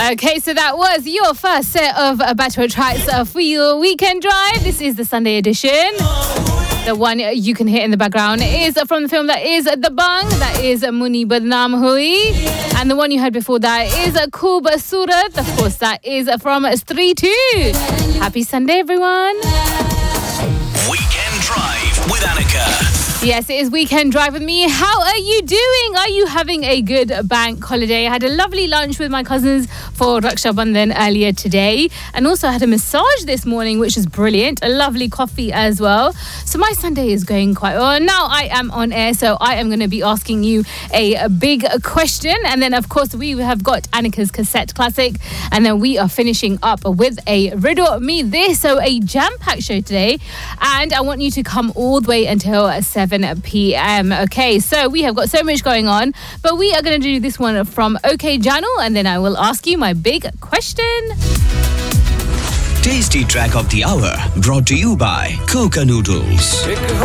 Okay, so that was your first set of Battle tracks for your weekend drive. This is the Sunday edition. The one you can hear in the background is from the film that is The Bang, that is Muni Badnaam Hui. And the one you heard before that is Khoob Surat, of course, that is from Stree 2. Happy Sunday, everyone. Weekend Drive with Annika. Yes, it is Weekend Drive with me. How are you doing? Are you having a good bank holiday? I had a lovely lunch with my cousins for Raksha Bandhan earlier today, and also had a massage this morning, which is brilliant. A lovely coffee as well. So my Sunday is going quite well. Now I am on air, so I am going to be asking you a big question, and then of course we have got Annika's cassette classic, and then we are finishing up with a Riddle Me This. So a jam-packed show today, and I want you to come all the way until 7 p.m. Okay, so we have got so much going on, but we are going to do this one from OK Janu, and then I will ask you my big question. Tasty Track of the Hour brought to you by Coca Noodles.